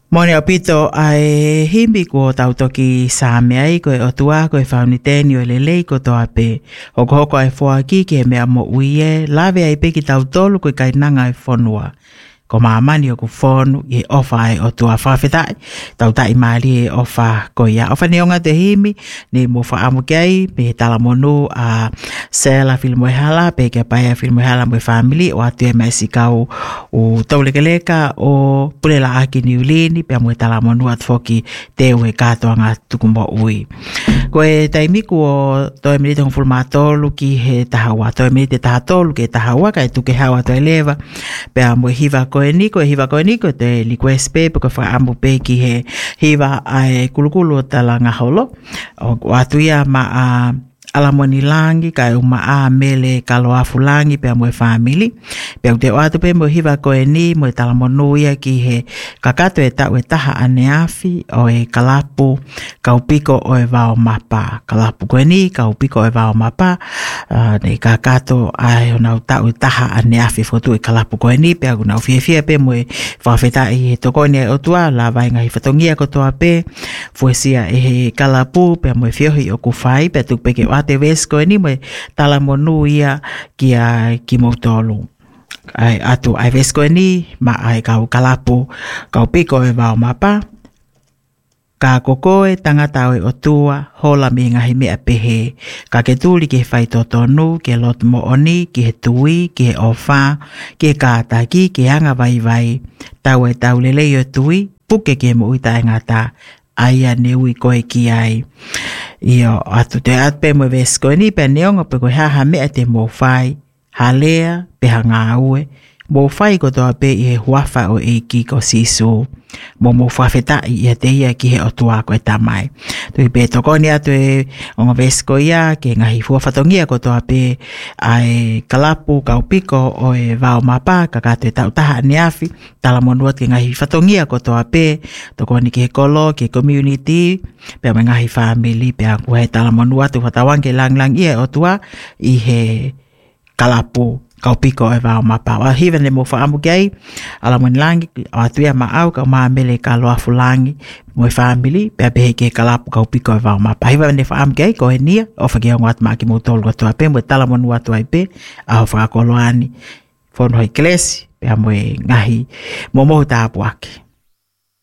Mone apito ai himbi ko tautoki saame ai ko o tua ko e whauniteni o lelei ko toa pe. Hoko hoko ai fua ki ke mea mo uie, lawe ai peki tautolu ko kai nanga ai whonua. Ko maamani o ku whonu i ofa ai o tua whawhetai. Tautai maali e ofa ko ia. Ofa neonga te himi, ni mo whaamu kei, pe tala monu a sela filmo e hala, pe ke paia filmo e hala mo e family, o atu e maisi kau o taulekeleka o pulela aki niulini, pe mo e tala monu at foki teu e katoanga tukumbo ui. Ko e taimiku o toi minite hong fulmatolu ki he tahawa, toi minite tahatolu ke tahawa, kai tuke hawa toi leva, pe mo e hiva hiva koe niko te request paper ko wha ambu pe ki he hiva ai kulukulu o tala ngaholo o atuia ma a alamoni langi kai uma a mele kalo afu langi pe mo family pe te watu pe mo hiva koe ni mo tala monuia ki he kakato e ta taha aneafi o e kalapu kaupiko o e vao mapa kalapu koe ni kaupiko o e vao mapa ne kakato ai ona ta taha aneafi fotu e kalapu koe ni pe aguna fie pe mo e whawheta i he tokoni o tua la vai ngai whatongia ko toa pe fuesia e he kalapu pe mo e fiohi o kufai pe tuk peke te vesko ni mo tala monu ia ki motolu ai atu ai vesko ni ma ai kau kalapu kau piko e vao mapa ka kokoe tangata o tua hola me ngahi mea pehe ka ke tuli ke whai totonu ke lot mo oni ke tui ke ofa ke kātaki ke anga vai tau e tau lele o tui puke ke mo uita e ngata aia neui koe ki ai. Io atu te atpe mo vesko ni pe neonga pe koe haha mea te mo whai, halea pe hanga ue, mo whai ko toa pe i he huafa o eiki ko sisu, mo whawheta i te ia ki he otua koe tamai. Tui pe tokoni atu e onga vesko ia ke ngahi fuawhatongia ko toa pe ai kalapu kaupiko o e vao mapa kakato e tau taha neafi, tala monuat ke ngahi whatongia ko toa pe, tokoni ke kolo, ke community, pe me ngahi family, pe a kue tala monuat u whatawang ke lang ia otua i he kalapu kaupiko e vao mapa. Wa hiven le mo whaamu kei, ala moni langi, o atuia ma au, ka maa mele ka loa fulangi, mo e family, pe a pehe ke kalapu kaupiko e vao mapa. Hiven le whaamu kei, ko e nia, o whakea ngat maa ki mo tolu katua pe, mo e tala monu atu ai pe, a ho whakakoloani, whono hoi klesi, pe a mo e ngahi, mo mohu tāpu ake.